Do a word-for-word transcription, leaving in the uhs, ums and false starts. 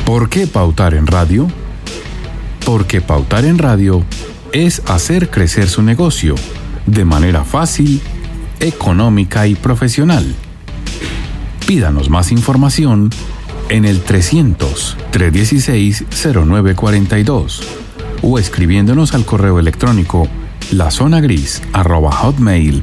¿Por qué pautar en radio? Porque pautar en radio es hacer crecer su negocio de manera fácil, económica y profesional. Pídanos más información en el trescientos, trescientos dieciséis, cero nueve cuarenta y dos o escribiéndonos al correo electrónico lazonagris arroba hotmail